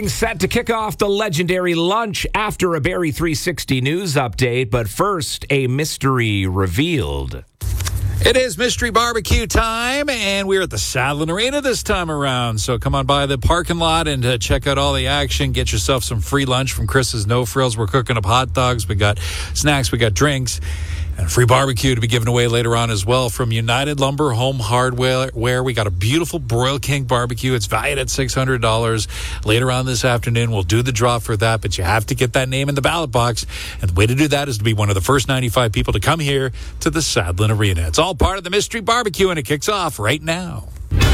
Getting set to kick off the legendary lunch after a Barrie 360 news update, but first, a mystery revealed. It is Mystery Barbecue time, and we're at the Sadlon Arena this time around. So come on by the parking lot and check out all the action. Get yourself some free lunch from Chris's No Frills. We're cooking up hot dogs. We got snacks. We got drinks. And free barbecue to be given away later on as well from United Lumber Home Hardware. We got a beautiful Broil King barbecue. It's valued at $600. Later on this afternoon, we'll do the draw for that, but you have to get that name in the ballot box. And the way to do that is to be one of the first 95 people to come here to the Sadlon Arena. It's all part of the Mystery Barbecue, and it kicks off right now.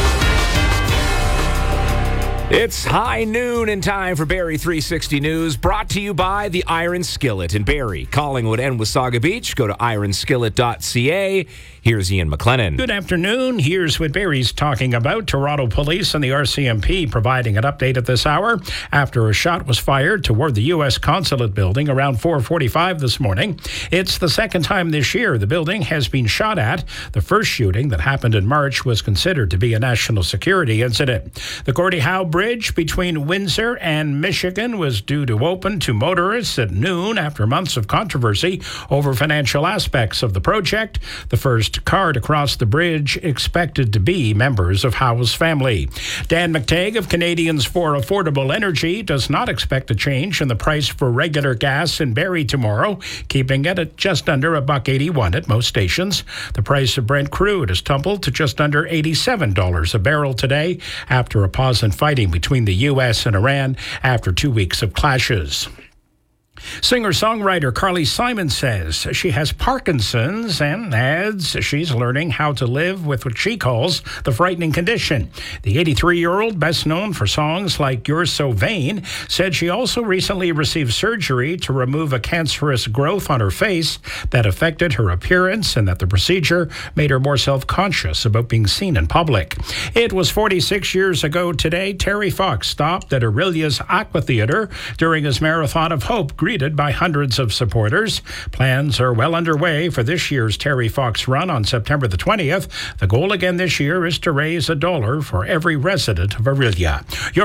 It's high noon and time for Barrie 360 News, brought to you by the Iron Skillet in Barrie, Collingwood, and Wasaga Beach. Go to ironskillet.ca. Here's Ian McLennan. Good afternoon. Here's what Barrie's talking about. Toronto Police and the RCMP providing an update at this hour after a shot was fired toward the U.S. Consulate building around 4:45 this morning. It's the second time this year the building has been shot at. The first shooting that happened in March was considered to be a national security incident. The Gordie Howe Bridge between Windsor and Michigan was due to open to motorists at noon after months of controversy over financial aspects of the project. The first car to cross the bridge expected to be members of Howe's family. Dan McTague of Canadians for Affordable Energy does not expect a change in the price for regular gas in Barrie tomorrow, keeping it at just under $1.81 at most stations. The price of Brent crude has tumbled to just under $87 a barrel today after a pause in fighting between the U.S. and Iran after 2 weeks of clashes. Singer-songwriter Carly Simon says she has Parkinson's and adds she's learning how to live with what she calls the frightening condition. The 83-year-old, best known for songs like You're So Vain, said she also recently received surgery to remove a cancerous growth on her face that affected her appearance and that the procedure made her more self-conscious about being seen in public. It was 46 years ago today Terry Fox stopped at Aurelia's Aqua Theatre during his Marathon of Hope, greeted by hundreds of supporters. Plans are well underway for this year's Terry Fox Run on September the 20th. The goal again this year is to raise $1 for every resident of Aurelia.